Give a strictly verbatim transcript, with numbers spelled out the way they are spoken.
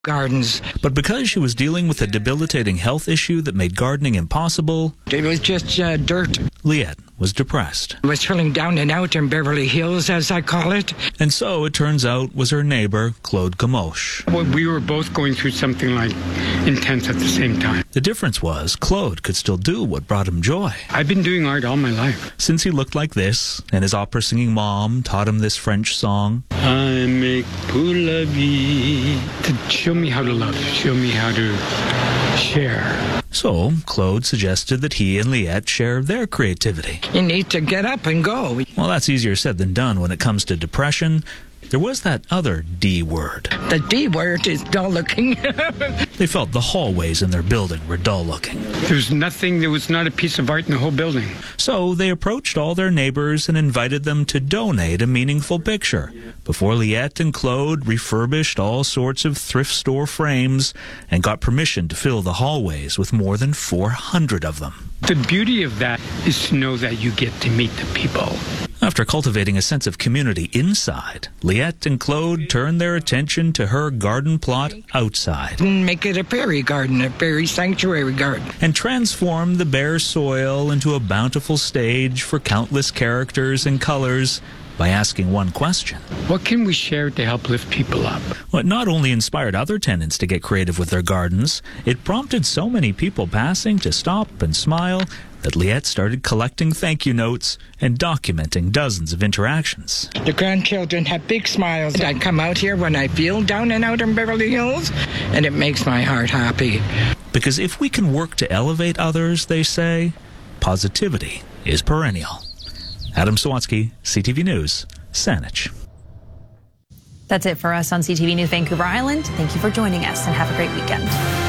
gardens. But because she was dealing with a debilitating health issue that made gardening impossible, It was just uh, dirt. Liette was depressed. I was feeling down and out in Beverly Hills, as I call it. And so, it turns out, was her neighbor, Claude Gamoche. Well, we were both going through something like intense at the same time. The difference was, Claude could still do what brought him joy. I've been doing art all my life. Since he looked like this, and his opera-singing mom taught him this French song, I make pour la vie. To show me how to love, show me how to share. so Claude suggested that he and Liette share their creativity. You need to get up and go. Well, that's easier said than done when it comes to depression. There was that other D word. The D word is dull looking. They felt the hallways in their building were dull looking. There was nothing, there was not a piece of art in the whole building. So they approached all their neighbors and invited them to donate a meaningful picture before Liette and Claude refurbished all sorts of thrift store frames and got permission to fill the hallways with more than four hundred of them. The beauty of that is to know that you get to meet the people. After cultivating a sense of community inside, Liette and Claude turned their attention to her garden plot outside Make it a fairy garden, a fairy sanctuary garden. and transformed the bare soil into a bountiful stage for countless characters and colors by asking one question. What can we share to help lift people up? What not only inspired other tenants to get creative with their gardens, it prompted so many people passing to stop and smile that Liette started collecting thank you notes and documenting dozens of interactions. The grandchildren have big smiles. I come out here when I feel down and out in Beverly Hills, and it makes my heart happy. Because if we can work to elevate others, they say, positivity is perennial. Adam Sawatsky, C T V News, Saanich. That's it for us on C T V News Vancouver Island. Thank you for joining us and have a great weekend.